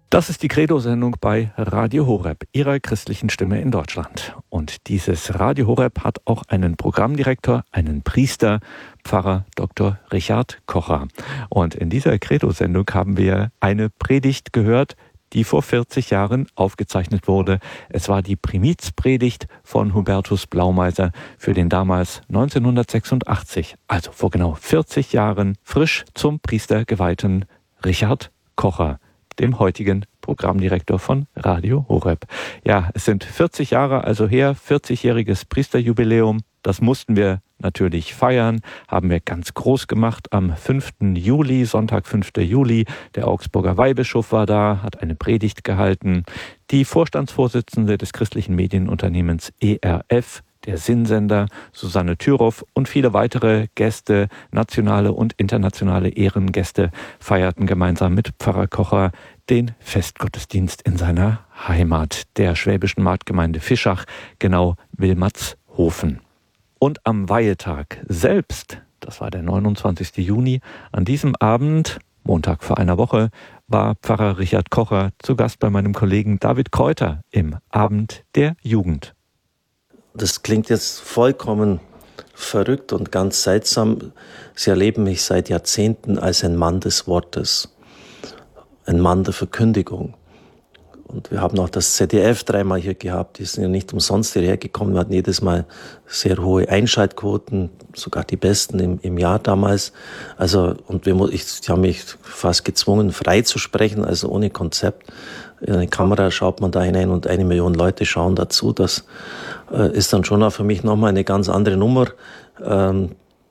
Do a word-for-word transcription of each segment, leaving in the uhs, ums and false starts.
Das ist die Credo-Sendung bei Radio Horeb, Ihrer christlichen Stimme in Deutschland. Und dieses Radio Horeb hat auch einen Programmdirektor, einen Priester, Pfarrer Doktor Richard Kocher. Und in dieser Credo-Sendung haben wir eine Predigt gehört, die vor vierzig Jahren aufgezeichnet wurde. Es war die Primizpredigt von Hubertus Blaumeiser für den damals neunzehnhundertsechsundachtzig, also vor genau vierzig Jahren, frisch zum Priester geweihten Richard Kocher, dem heutigen Programmdirektor von Radio Horeb. Ja, es sind vierzig Jahre also her, vierzigjähriges Priesterjubiläum. Das mussten wir natürlich feiern, haben wir ganz groß gemacht am fünften Juli, Sonntag fünften Juli. Der Augsburger Weihbischof war da, hat eine Predigt gehalten. Die Vorstandsvorsitzende des christlichen Medienunternehmens E R F, der Sinnsender, Susanne Thüroff und viele weitere Gäste, nationale und internationale Ehrengäste, feierten gemeinsam mit Pfarrer Kocher den Festgottesdienst in seiner Heimat, der schwäbischen Marktgemeinde Fischach, genau Wilmatshofen. Und am Weihetag selbst, das war der neunundzwanzigsten Juni, an diesem Abend, Montag vor einer Woche, war Pfarrer Richard Kocher zu Gast bei meinem Kollegen David Kräuter im Abend der Jugend. Das klingt jetzt vollkommen verrückt und ganz seltsam. Sie erleben mich seit Jahrzehnten als ein Mann des Wortes, ein Mann der Verkündigung. Und wir haben auch das Z D F dreimal hier gehabt. Die sind ja nicht umsonst hierher gekommen. Wir hatten jedes Mal sehr hohe Einschaltquoten, sogar die besten im, im Jahr damals. Also, und wir, ich, die haben mich fast gezwungen, frei zu sprechen, also ohne Konzept. In eine Kamera schaut man da hinein und eine Million Leute schauen dazu. Das äh, ist dann schon auch für mich nochmal eine ganz andere Nummer. Ähm,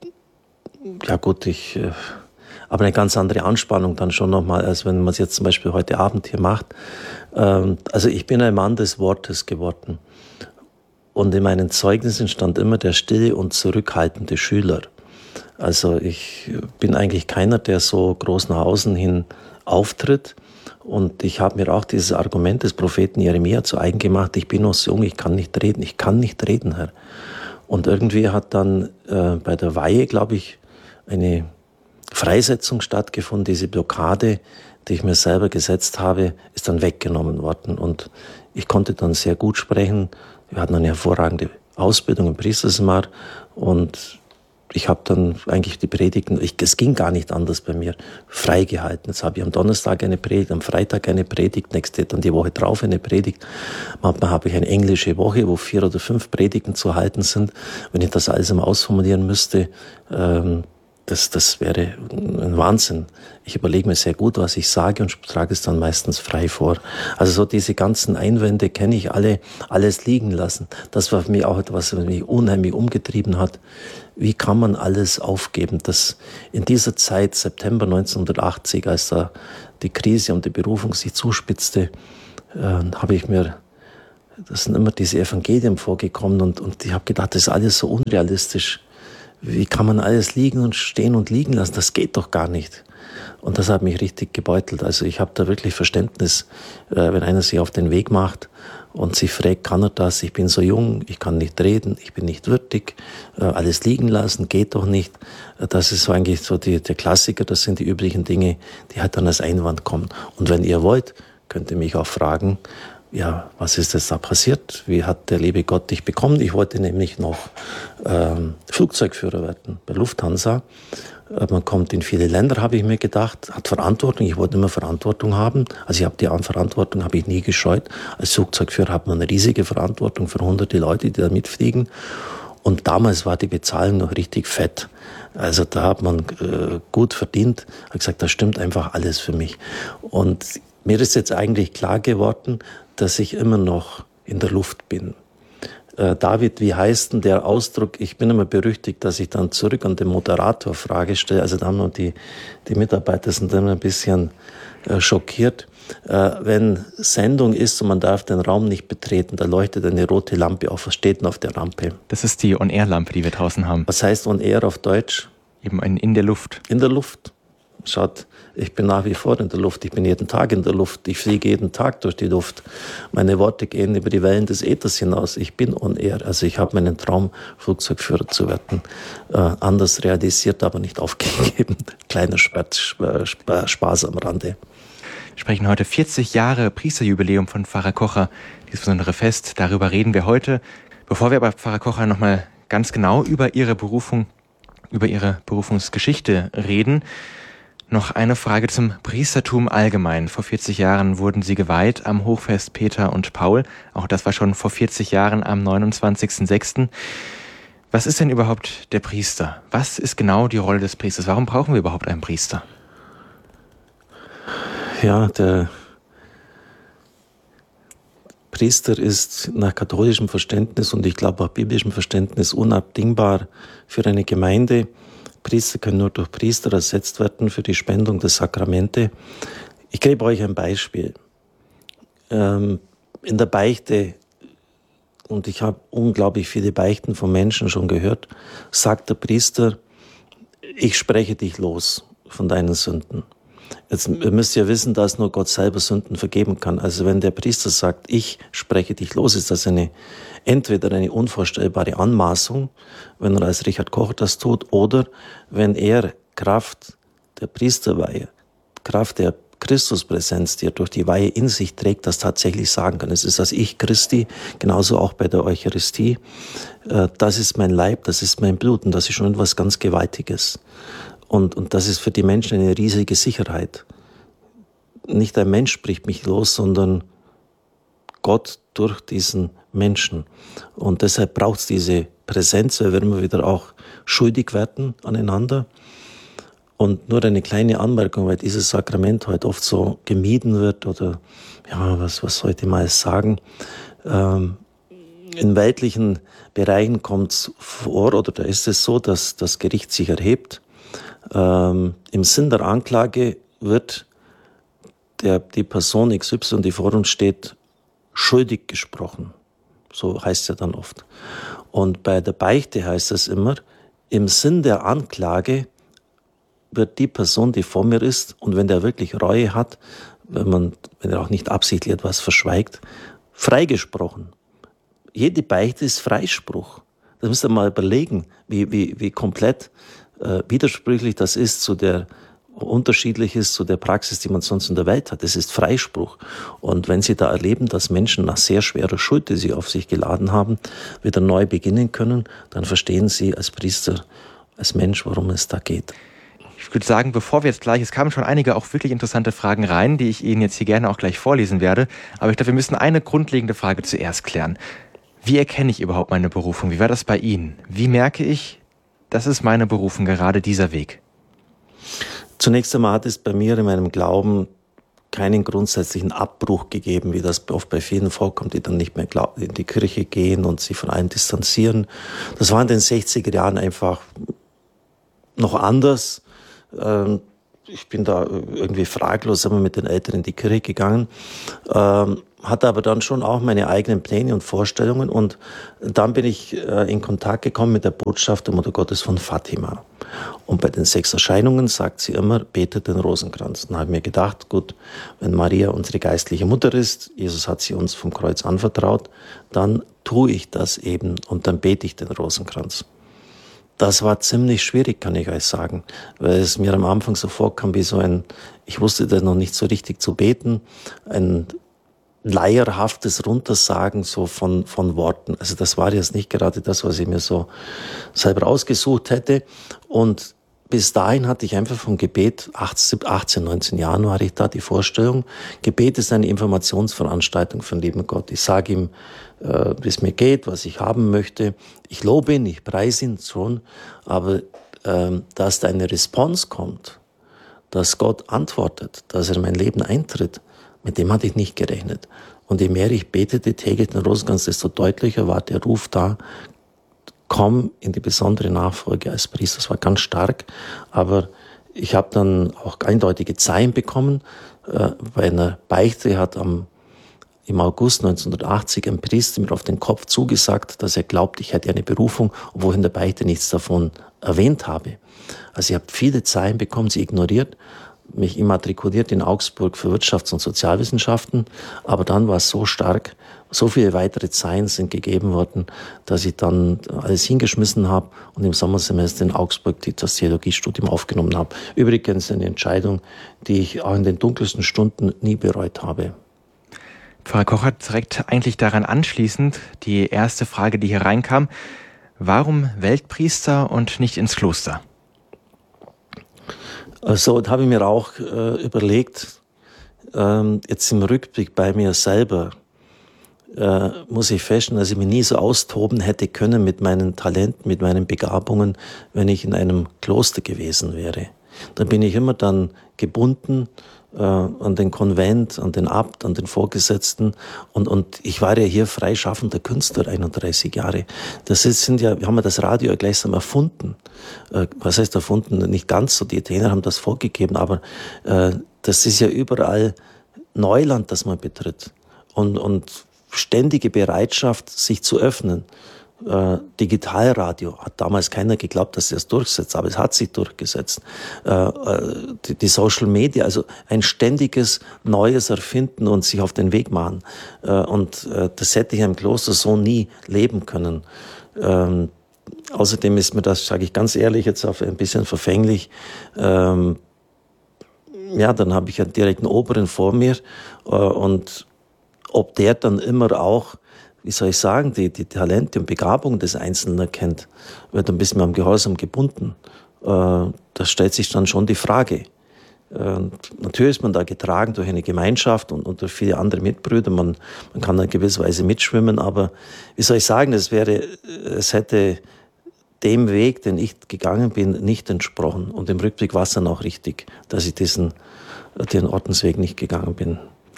ja gut, ich... Äh, aber eine ganz andere Anspannung dann schon nochmal, als wenn man es jetzt zum Beispiel heute Abend hier macht. Ähm, also ich bin ein Mann des Wortes geworden. Und in meinen Zeugnissen stand immer der stille und zurückhaltende Schüler. Also ich bin eigentlich keiner, der so groß nach außen hin auftritt. Und ich habe mir auch dieses Argument des Propheten Jeremia zu eigen gemacht, ich bin noch so jung, ich kann nicht reden, ich kann nicht reden, Herr. Und irgendwie hat dann äh, bei der Weihe, glaube ich, eine Freisetzung stattgefunden. Diese Blockade, die ich mir selber gesetzt habe, ist dann weggenommen worden. Und ich konnte dann sehr gut sprechen. Wir hatten eine hervorragende Ausbildung im Priesterseminar und ich habe dann eigentlich die Predigten, ich, es ging gar nicht anders bei mir, freigehalten. Jetzt habe ich am Donnerstag eine Predigt, am Freitag eine Predigt, nächste dann die Woche drauf eine Predigt. Manchmal habe ich eine englische Woche, wo vier oder fünf Predigten zu halten sind. Wenn ich das alles immer ausformulieren müsste, ähm, das, das wäre ein Wahnsinn. Ich überlege mir sehr gut, was ich sage und trage es dann meistens frei vor. Also so diese ganzen Einwände kenne ich alle, alles liegen lassen. Das war für mich auch etwas, was mich unheimlich umgetrieben hat. Wie kann man alles aufgeben? Das in dieser Zeit, September neunzehnhundertachtzig, als da die Krise und die Berufung sich zuspitzte, äh, habe ich mir, das sind immer diese Evangelien vorgekommen und, und ich habe gedacht, das ist alles so unrealistisch. Wie kann man alles liegen und stehen und liegen lassen? Das geht doch gar nicht. Und das hat mich richtig gebeutelt. Also ich habe da wirklich Verständnis, äh, wenn einer sich auf den Weg macht und sich fragt, kann er das? Ich bin so jung, ich kann nicht reden, ich bin nicht würdig, äh, alles liegen lassen, geht doch nicht. Äh, das ist so eigentlich so die, der Klassiker, das sind die üblichen Dinge, die halt dann als Einwand kommen. Und wenn ihr wollt, könnt ihr mich auch fragen, ja, was ist jetzt da passiert? Wie hat der liebe Gott dich bekommen? Ich wollte nämlich noch ähm, Flugzeugführer werden bei Lufthansa. Äh, man kommt in viele Länder, habe ich mir gedacht, hat Verantwortung. Ich wollte immer Verantwortung haben. Also ich habe die Verantwortung habe ich nie gescheut. Als Flugzeugführer hat man eine riesige Verantwortung für hunderte Leute, die da mitfliegen. Und damals war die Bezahlung noch richtig fett. Also da hat man äh, gut verdient. Ich habe gesagt, das stimmt einfach alles für mich. Und mir ist jetzt eigentlich klar geworden, dass ich immer noch in der Luft bin. Äh, David, wie heißt denn der Ausdruck? Ich bin immer berüchtigt, dass ich dann zurück an den Moderator Frage stelle. Also da haben noch die, die Mitarbeiter sind dann ein bisschen äh, schockiert. Äh, wenn Sendung ist und man darf den Raum nicht betreten, da leuchtet eine rote Lampe auf. Was steht denn auf der Lampe? Das ist die On-Air-Lampe, die wir draußen haben. Was heißt On-Air auf Deutsch? Eben in, in der Luft. In der Luft. Schaut, ich bin nach wie vor in der Luft, ich bin jeden Tag in der Luft, ich fliege jeden Tag durch die Luft. Meine Worte gehen über die Wellen des Äthers hinaus. Ich bin on air, also ich habe meinen Traum, Flugzeugführer zu werden, äh, anders realisiert, aber nicht aufgegeben. Kleiner Spaß, Spaß am Rande. sprechen heute vierzig Jahre Priesterjubiläum von Pfarrer Kocher, dieses besondere Fest. Darüber reden wir heute. Bevor wir aber, Pfarrer Kocher, nochmal ganz genau über Ihre Berufung, über Ihre Berufungsgeschichte reden, noch eine Frage zum Priestertum allgemein. Vor vierzig Jahren wurden Sie geweiht am Hochfest Peter und Paul. Auch das war schon vor vierzig Jahren am neunundzwanzigsten sechsten Was ist denn überhaupt der Priester? Was ist genau die Rolle des Priesters? Warum brauchen wir überhaupt einen Priester? Ja, der Priester ist nach katholischem Verständnis und ich glaube auch biblischem Verständnis unabdingbar für eine Gemeinde. Priester können nur durch Priester ersetzt werden für die Spendung der Sakramente. Ich gebe euch ein Beispiel. Ähm, in der Beichte, und ich habe unglaublich viele Beichten von Menschen schon gehört, sagt der Priester, ich spreche dich los von deinen Sünden. Jetzt müsst ihr wissen, dass nur Gott selber Sünden vergeben kann. Also wenn der Priester sagt, ich spreche dich los, ist das eine entweder eine unvorstellbare Anmaßung, wenn er als Richard Kocher das tut, oder wenn er Kraft der Priesterweihe, Kraft der Christuspräsenz, die er durch die Weihe in sich trägt, das tatsächlich sagen kann. Es ist das Ich Christi, genauso auch bei der Eucharistie. Das ist mein Leib, das ist mein Blut und das ist schon etwas ganz Gewaltiges. Und, und das ist für die Menschen eine riesige Sicherheit. Nicht ein Mensch spricht mich los, sondern Gott durch diesen Menschen. Und deshalb braucht es diese Präsenz, weil wir immer wieder auch schuldig werden aneinander. Und nur eine kleine Anmerkung, weil dieses Sakrament heute oft so gemieden wird oder, ja, was, was sollte man jetzt sagen? Ähm, in weltlichen Bereichen kommt es vor, oder da ist es so, dass das Gericht sich erhebt. Ähm, im Sinn der Anklage wird der, die Person X Y, die vor uns steht, schuldig gesprochen. So heißt es ja dann oft. Und bei der Beichte heißt es immer, im Sinn der Anklage wird die Person, die vor mir ist, und wenn der wirklich Reue hat, wenn man, wenn er auch nicht absichtlich etwas verschweigt, freigesprochen. Jede Beichte ist Freispruch. Das müsst ihr mal überlegen, wie, wie, wie komplett äh, widersprüchlich das ist zu der, unterschiedlich ist zu der Praxis, die man sonst in der Welt hat. Das ist Freispruch. Und wenn Sie da erleben, dass Menschen nach sehr schwerer Schuld, die sie auf sich geladen haben, wieder neu beginnen können, dann verstehen Sie als Priester, als Mensch, worum es da geht. Ich würde sagen, bevor wir jetzt gleich, es kamen schon einige auch wirklich interessante Fragen rein, die ich Ihnen jetzt hier gerne auch gleich vorlesen werde. Aber ich glaube, wir müssen eine grundlegende Frage zuerst klären. Wie erkenne ich überhaupt meine Berufung? Wie war das bei Ihnen? Wie merke ich, das ist meine Berufung, gerade dieser Weg? Zunächst einmal hat es bei mir in meinem Glauben keinen grundsätzlichen Abbruch gegeben, wie das oft bei vielen vorkommt, die dann nicht mehr in die Kirche gehen und sich von allem distanzieren. Das war in den sechziger Jahren einfach noch anders. Ich bin da irgendwie fraglos immer mit den Eltern in die Kirche gegangen, hatte aber dann schon auch meine eigenen Pläne und Vorstellungen, und dann bin ich in Kontakt gekommen mit der Botschaft der Mutter Gottes von Fatima. Und bei den sechs Erscheinungen sagt sie immer, betet den Rosenkranz. Dann habe ich mir gedacht, gut, wenn Maria unsere geistliche Mutter ist, Jesus hat sie uns vom Kreuz anvertraut, dann tue ich das eben und dann bete ich den Rosenkranz. Das war ziemlich schwierig, kann ich euch sagen, weil es mir am Anfang so vorkam wie so ein, ich wusste das noch nicht so richtig zu beten, ein leierhaftes Runtersagen so von, von Worten. Also das war jetzt nicht gerade das, was ich mir so selber ausgesucht hätte. Und bis dahin hatte ich einfach vom Gebet, achtzehn, neunzehn Jahren war ich da, die Vorstellung, Gebet ist eine Informationsveranstaltung von lieben Gott. Ich sage ihm, äh, wie es mir geht, was ich haben möchte. Ich lobe ihn, ich preise ihn schon, aber äh, dass da eine Response kommt, dass Gott antwortet, dass er in mein Leben eintritt, mit dem hatte ich nicht gerechnet. Und je mehr ich betete täglich den Rosenkranz, desto deutlicher war der Ruf da, komm in die besondere Nachfolge als Priester. Das war ganz stark, aber ich habe dann auch eindeutige Zeichen bekommen. Äh, bei einer Beichte hat am, im August neunzehnhundertachtzig ein Priester mir auf den Kopf zugesagt, dass er glaubt, ich hätte eine Berufung, obwohl ich in der Beichte nichts davon erwähnt habe. Also ich habe viele Zeichen bekommen, sie ignoriert. mich immatrikuliert in Augsburg für Wirtschafts- und Sozialwissenschaften, aber dann war es so stark, so viele weitere Zeilen sind gegeben worden, dass ich dann alles hingeschmissen habe und im Sommersemester in Augsburg das Theologiestudium aufgenommen habe. Übrigens eine Entscheidung, die ich auch in den dunkelsten Stunden nie bereut habe. Pfarrer Kocher, direkt eigentlich daran anschließend die erste Frage, die hier reinkam. Warum Weltpriester und nicht ins Kloster? So, da habe ich mir auch äh, überlegt, ähm, jetzt im Rückblick bei mir selber, äh, muss ich feststellen, dass ich mich nie so austoben hätte können mit meinen Talenten, mit meinen Begabungen, wenn ich in einem Kloster gewesen wäre. Da bin ich immer dann gebunden äh, an den Konvent, an den Abt, an den Vorgesetzten und, und ich war ja hier freischaffender Künstler, einunddreißig Jahre. Das ist, sind ja, wir haben ja das Radio ja gleichsam erfunden. Äh, was heißt erfunden? Nicht ganz so, die Italiener haben das vorgegeben, aber äh, das ist ja überall Neuland, das man betritt und, und ständige Bereitschaft, sich zu öffnen. Äh, Digitalradio hat damals keiner geglaubt, dass sie das durchsetzt, aber es hat sich durchgesetzt. Äh, die, die Social Media, also ein ständiges Neues erfinden und sich auf den Weg machen. Äh, und äh, das hätte ich im Kloster so nie leben können. Ähm, außerdem ist mir das, sage ich ganz ehrlich, jetzt auf ein bisschen verfänglich. Ähm, ja, dann habe ich ja direkt einen Oberen vor mir äh, und ob der dann immer auch, wie soll ich sagen, die, die Talente und Begabungen des Einzelnen erkennt, wird ein bisschen am Gehorsam gebunden. Äh, da stellt sich dann schon die Frage. Äh, natürlich ist man da getragen durch eine Gemeinschaft und, und durch viele andere Mitbrüder. Man, man kann in gewisser Weise mitschwimmen, aber wie soll ich sagen, es wäre, es hätte dem Weg, den ich gegangen bin, nicht entsprochen. Und im Rückblick war es dann auch richtig, dass ich diesen, den Ordensweg nicht gegangen bin.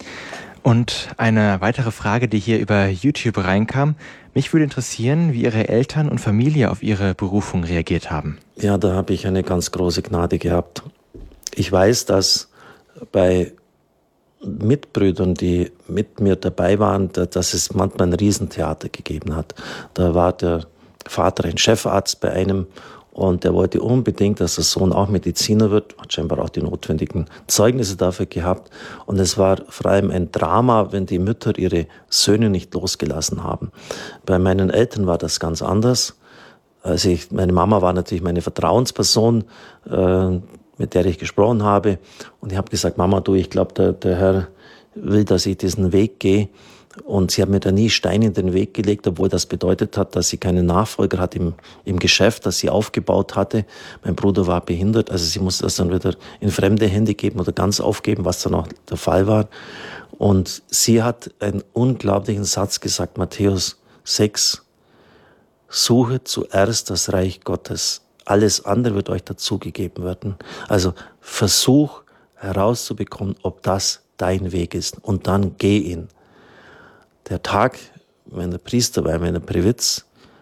Und eine weitere Frage, die hier über YouTube reinkam. Mich würde interessieren, wie Ihre Eltern und Familie auf Ihre Berufung reagiert haben. Ja, da habe ich eine ganz große Gnade gehabt. Ich weiß, dass bei Mitbrüdern, die mit mir dabei waren, dass es manchmal ein Riesentheater gegeben hat. Da war der Vater ein Chefarzt bei einem und der wollte unbedingt, dass der Sohn auch Mediziner wird, hat scheinbar auch die notwendigen Zeugnisse dafür gehabt. Und es war vor allem ein Drama, wenn die Mütter ihre Söhne nicht losgelassen haben. Bei meinen Eltern war das ganz anders. Also ich, meine Mama war natürlich meine Vertrauensperson, äh, mit der ich gesprochen habe. Und ich habe gesagt, Mama, du, ich glaube, der, der Herr will, dass ich diesen Weg gehe. Und sie hat mir da nie Steine in den Weg gelegt, obwohl das bedeutet hat, dass sie keinen Nachfolger hat im, im Geschäft, das sie aufgebaut hatte. Mein Bruder war behindert, also sie musste das dann wieder in fremde Hände geben oder ganz aufgeben, was dann auch der Fall war. Und sie hat einen unglaublichen Satz gesagt, Matthäus sechs, suche zuerst das Reich Gottes, alles andere wird euch dazugegeben werden. Also versuch herauszubekommen, ob das dein Weg ist und dann geh ihn. Der Tag, wenn der Priester war, wenn der Previtz,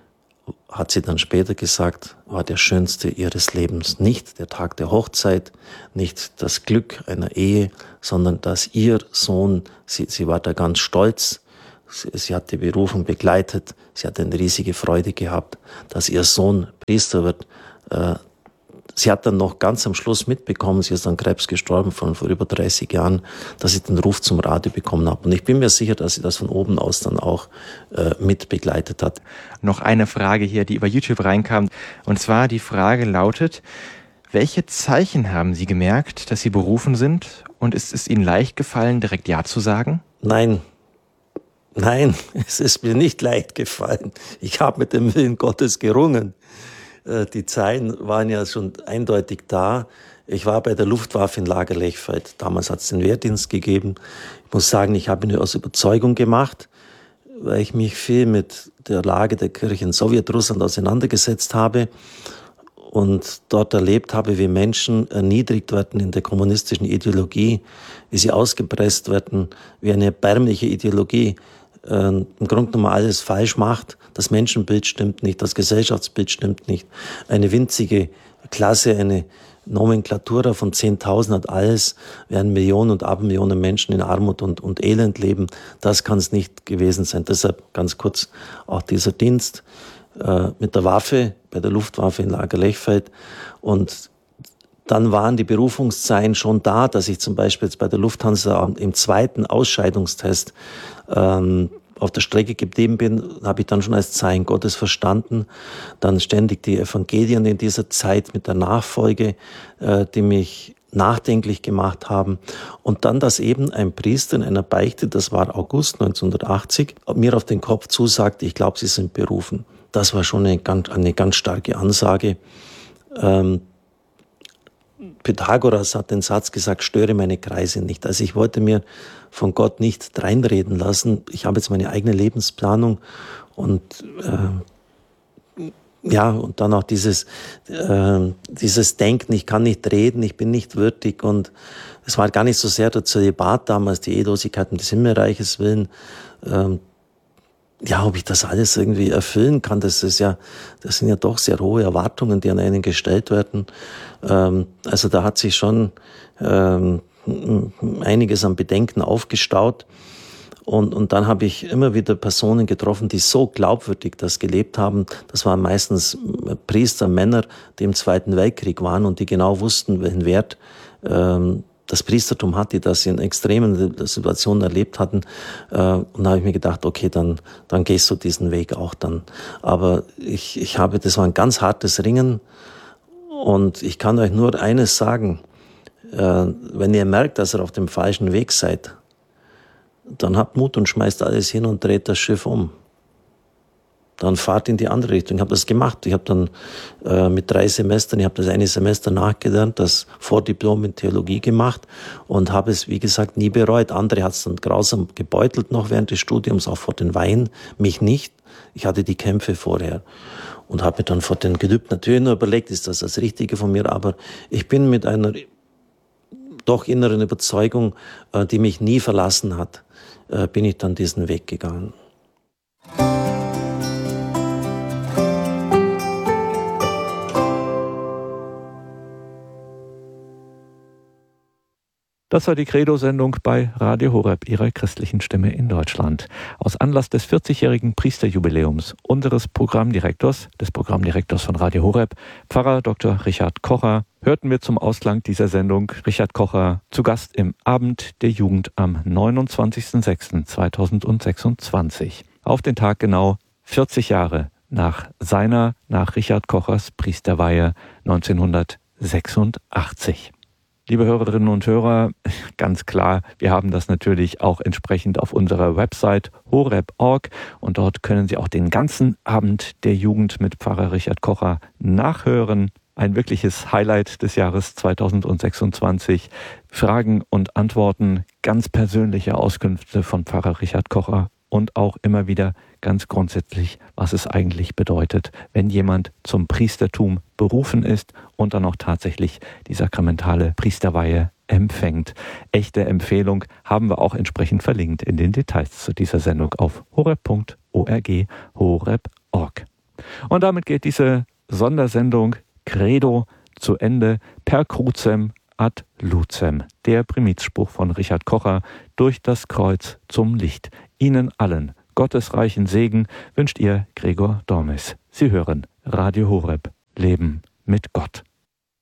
hat sie dann später gesagt, war der schönste ihres Lebens. Nicht der Tag der Hochzeit, nicht das Glück einer Ehe, sondern dass ihr Sohn, sie, sie war da ganz stolz, sie, sie hat die Berufung begleitet, sie hat eine riesige Freude gehabt, dass ihr Sohn Priester wird. Äh, Sie hat dann noch ganz am Schluss mitbekommen, sie ist an Krebs gestorben von vor über dreißig Jahren, dass sie den Ruf zum Radio bekommen hat. Und ich bin mir sicher, dass sie das von oben aus dann auch äh, mit begleitet hat. Noch eine Frage hier, die über YouTube reinkam. Und zwar die Frage lautet, welche Zeichen haben Sie gemerkt, dass Sie berufen sind? Und ist es Ihnen leicht gefallen, direkt Ja zu sagen? Nein. Nein, es ist mir nicht leicht gefallen. Ich habe mit dem Willen Gottes gerungen. Die Zeichen waren ja schon eindeutig da. Ich war bei der Luftwaffe in Lager Lechfeld. Damals hat es den Wehrdienst gegeben. Ich muss sagen, ich habe ihn aus Überzeugung gemacht, weil ich mich viel mit der Lage der Kirche in Sowjetrussland auseinandergesetzt habe und dort erlebt habe, wie Menschen erniedrigt werden in der kommunistischen Ideologie, wie sie ausgepresst werden, wie eine erbärmliche Ideologie äh, im Grunde genommen alles falsch macht. Das Menschenbild stimmt nicht, das Gesellschaftsbild stimmt nicht. Eine winzige Klasse, eine Nomenklatura von zehntausend hat alles, während Millionen und Abermillionen Menschen in Armut und, und Elend leben. Das kann es nicht gewesen sein. Deshalb ganz kurz auch dieser Dienst äh, mit der Waffe bei der Luftwaffe in Lager Lechfeld. Und dann waren die Berufungszeichen schon da, dass ich zum Beispiel jetzt bei der Lufthansa im zweiten Ausscheidungstest ähm, auf der Strecke geblieben bin, habe ich dann schon als Zeichen Gottes verstanden. Dann ständig die Evangelien in dieser Zeit mit der Nachfolge, äh, die mich nachdenklich gemacht haben. Und dann, dass eben ein Priester in einer Beichte, das war August neunzehnhundertachtzig, mir auf den Kopf zusagte, ich glaube, Sie sind berufen. Das war schon eine ganz, eine ganz starke Ansage. Ähm, Pythagoras hat den Satz gesagt, störe meine Kreise nicht. Also ich wollte mir von Gott nicht reinreden lassen. Ich habe jetzt meine eigene Lebensplanung und äh, ja, und dann auch dieses, äh, dieses Denken, ich kann nicht reden, ich bin nicht würdig, und es war gar nicht so sehr zur Debatte damals, die Ehelosigkeit um des Himmelreiches willen, äh, ja, ob ich das alles irgendwie erfüllen kann, das ist ja, das sind ja doch sehr hohe Erwartungen, die an einen gestellt werden. Ähm, also da hat sich schon ähm, einiges an Bedenken aufgestaut. Und, und dann habe ich immer wieder Personen getroffen, die so glaubwürdig das gelebt haben. Das waren meistens Priester, Männer, die im Zweiten Weltkrieg waren und die genau wussten, welchen Wert ähm, das Priestertum hat, die das in extremen Situationen erlebt hatten. Äh, und da habe ich mir gedacht, okay, dann, dann gehst du diesen Weg auch dann. Aber ich, ich habe, das war ein ganz hartes Ringen. Und ich kann euch nur eines sagen, äh, wenn ihr merkt, dass ihr auf dem falschen Weg seid, dann habt Mut und schmeißt alles hin und dreht das Schiff um. Dann fahrt in die andere Richtung. Ich habe das gemacht. Ich habe dann äh, mit drei Semestern, ich habe das eine Semester nachgelernt, das Vordiplom in Theologie gemacht und habe es, wie gesagt, nie bereut. Andere hat es dann grausam gebeutelt noch während des Studiums, auch vor den Weihen, mich nicht. Ich hatte die Kämpfe vorher und habe mir dann vor den Gelübden natürlich nur überlegt, ist das das Richtige von mir, aber ich bin mit einer doch inneren Überzeugung, äh, die mich nie verlassen hat, äh, bin ich dann diesen Weg gegangen. Das war die Credo-Sendung bei Radio Horeb, Ihrer christlichen Stimme in Deutschland. Aus Anlass des vierzigjährigen Priesterjubiläums unseres Programmdirektors, des Programmdirektors von Radio Horeb, Pfarrer Doktor Richard Kocher, hörten wir zum Ausklang dieser Sendung Richard Kocher zu Gast im Abend der Jugend am neunundzwanzigsten sechsten zweitausendsechsundzwanzig. Auf den Tag genau vierzig Jahre nach seiner, nach Richard Kochers Priesterweihe neunzehnhundertsechsundachtzig. Liebe Hörerinnen und Hörer, ganz klar, wir haben das natürlich auch entsprechend auf unserer Website horeb punkt org und dort können Sie auch den ganzen Abend der Jugend mit Pfarrer Richard Kocher nachhören. Ein wirkliches Highlight des Jahres zweitausendsechsundzwanzig. Fragen und Antworten, ganz persönliche Auskünfte von Pfarrer Richard Kocher und auch immer wieder ganz grundsätzlich, was es eigentlich bedeutet, wenn jemand zum Priestertum berufen ist und dann auch tatsächlich die sakramentale Priesterweihe empfängt. Echte Empfehlung haben wir auch entsprechend verlinkt in den Details zu dieser Sendung auf horeb punkt org, horeb punkt org. Und damit geht diese Sondersendung Credo zu Ende. Per crucem ad lucem, der Primizspruch von Richard Kocher, durch das Kreuz zum Licht. Ihnen allen Gottes reichen Segen wünscht Ihr Gregor Dormes. Sie hören Radio Horeb, Leben mit Gott.